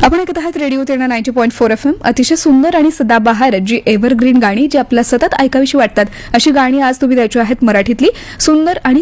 आपण ऐकत आहात रेडिओ तेरणा 90.4 FM. अतिशय सुंदर आणि सदाबहार जी एव्हरग्रीन गाणी जी आपल्याला सतत ऐकावीशी वाटतात अशी गाणी आज तुम्ही द्यायची आहेत मराठीतली सुंदर आणि